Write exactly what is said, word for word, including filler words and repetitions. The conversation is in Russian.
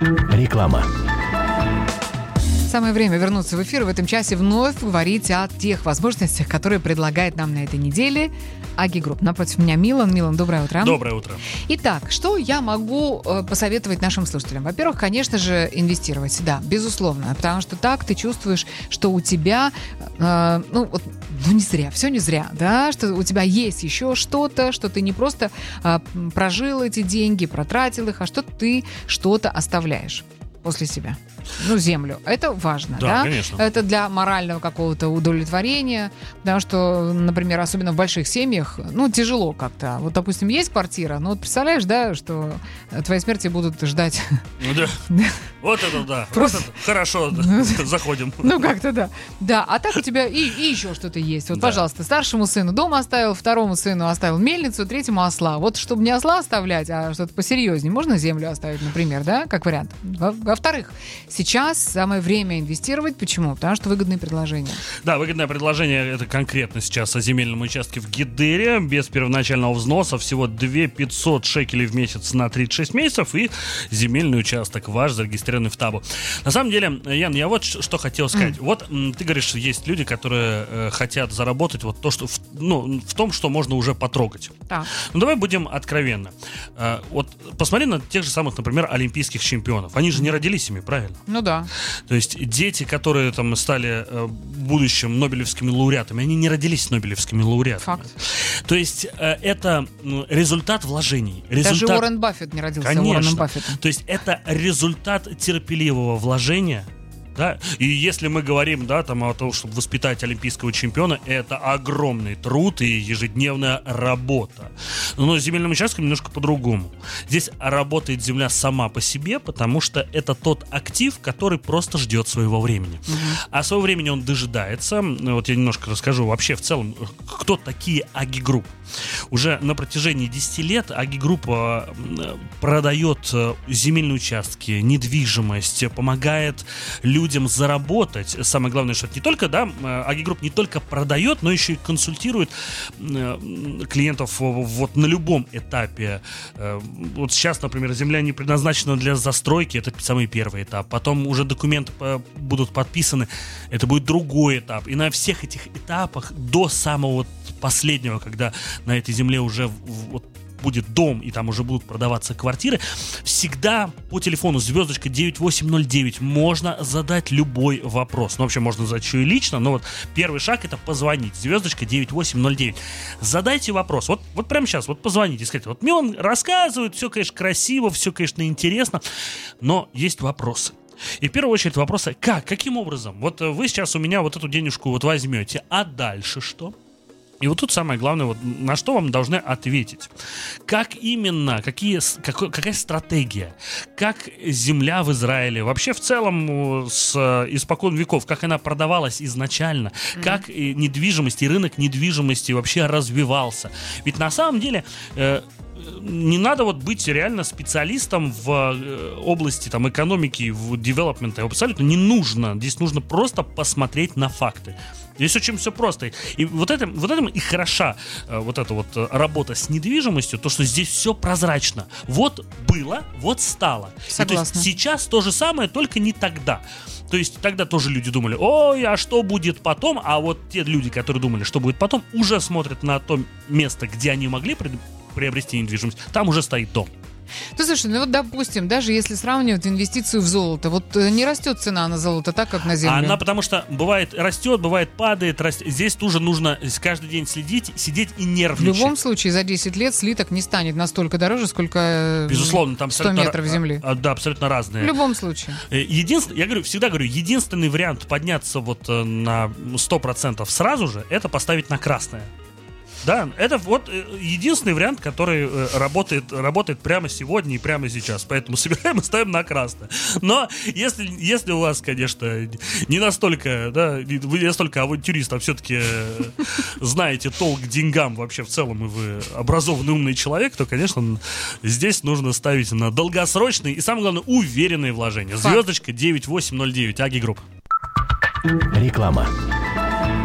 Реклама. Самое время вернуться в эфир и в этом часе вновь говорить о тех возможностях, которые предлагает нам на этой неделе Аги Групп. Напротив меня Милан. Милан, доброе утро. Доброе утро. Итак, что я могу э, посоветовать нашим слушателям? Во-первых, конечно же, инвестировать, да, безусловно, потому что так ты чувствуешь, что у тебя, э, ну, вот, ну, не зря, все не зря, да, что у тебя есть еще что-то, что ты не просто э, прожил эти деньги, протратил их, а что ты что-то оставляешь после себя. Ну, землю. Это важно, да? Да, конечно. Это для морального какого-то удовлетворения, потому что, например, особенно в больших семьях, ну, тяжело как-то. Вот, допустим, есть квартира, ну, вот представляешь, да, что твоей смерти будут ждать... Ну, да. Вот это да. Просто... Вот это хорошо. Заходим. Ну, как-то да. Да, а так у тебя и, и еще что-то есть. Вот, да. Пожалуйста, старшему сыну дом оставил, второму сыну оставил мельницу, третьему осла. Вот, чтобы не осла оставлять, а что-то посерьезнее, можно землю оставить, например, да, как вариант. Во- во-вторых, сейчас самое время инвестировать. Почему? Потому что выгодные предложения. Да, выгодное предложение это конкретно сейчас о земельном участке в Гидере. Без первоначального взноса всего две тысячи пятьсот шекелей в месяц на тридцать шесть месяцев. И земельный участок ваш, зарегистрированный в табу. На самом деле, Ян, я вот что хотел сказать. Mm. Вот м, ты говоришь, есть люди, которые э, хотят заработать вот то, что в, ну, в том, что можно уже потрогать. Так. Ну давай будем откровенны. Э, вот посмотри на тех же самых, например, олимпийских чемпионов. Они же не родились ими, правильно? Ну да. То есть дети, которые там стали э, будущим нобелевскими лауреатами, они не родились нобелевскими лауреатами. Факт. То есть э, это ну, результат вложений. Результат... Даже Уоррен Баффет не родился Конечно. Уорреном Баффетом. То есть это результат терпеливого вложения. Да? И если мы говорим, да, там, о том, чтобы воспитать олимпийского чемпиона, это огромный труд и ежедневная работа. Но с земельным участком немножко по-другому. Здесь работает земля сама по себе, потому что это тот актив, который просто ждет своего времени. Угу. А своего времени он дожидается. Вот я немножко расскажу вообще в целом, кто такие Аги Групп. Уже на протяжении десяти лет Аги Группа продает земельные участки, недвижимость, помогает людям заработать. Самое главное, что это не только, да, Аги Групп не только продает, но еще и консультирует клиентов вот на любом этапе. Вот сейчас, например, земля не предназначена для застройки, это самый первый этап. Потом уже документы будут подписаны, это будет другой этап. И на всех этих этапах до самого последнего, когда на этой земле уже вот будет дом, и там уже будут продаваться квартиры, всегда по телефону звездочка девять восемь ноль девять можно задать любой вопрос. Ну, вообще можно задать еще и лично, но вот первый шаг — это позвонить. Звездочка девять восемь ноль девять. Задайте вопрос. Вот, вот прямо сейчас, вот позвоните, скажите, вот мне он рассказывает, все, конечно, красиво, все, конечно, интересно, но есть вопросы. И в первую очередь вопросы: как, каким образом? Вот вы сейчас у меня вот эту денежку вот возьмете, а дальше что? И вот тут самое главное, вот, на что вам должны ответить. Как именно, какие, какой, какая стратегия, как земля в Израиле, вообще в целом с испокон веков, как она продавалась изначально, mm-hmm. как и недвижимость, и рынок недвижимости вообще развивался. Ведь на самом деле... Э, не надо вот быть реально специалистом в области там, экономики, в девелопмента. Абсолютно не нужно. Здесь нужно просто посмотреть на факты. Здесь очень все просто. И вот этим, вот этим и хороша вот эта вот работа с недвижимостью, то, что здесь все прозрачно. Вот было, вот стало. И, то есть сейчас то же самое, только не тогда. То есть тогда тоже люди думали: ой, а что будет потом? А вот те люди, которые думали, что будет потом, уже смотрят на то место, где они могли при... приобрести недвижимость, там уже стоит дом. Ну, слушай, ну вот, допустим, даже если сравнивать инвестицию в золото, вот не растет цена на золото так, как на землю. Она потому что бывает растет, бывает падает, растет. Здесь тоже нужно каждый день следить, сидеть и нервничать. В любом случае, за десять лет слиток не станет настолько дороже, сколько безусловно, там сто метров земли. А, да, абсолютно разные. В любом случае. Единственное, я говорю, всегда говорю, единственный вариант подняться вот на сто процентов сразу же, это поставить на красное. Да, это вот единственный вариант, который работает, работает прямо сегодня и прямо сейчас. Поэтому собираем и ставим на красное. Но если, если у вас, конечно, не настолько, да, вы не настолько авантюрист, а все-таки знаете толк к деньгам вообще в целом, и вы образованный, умный человек, то, конечно, здесь нужно ставить на долгосрочные и, самое главное, уверенные вложения. Звездочка девять восемь ноль девять, Аги Групп. Реклама.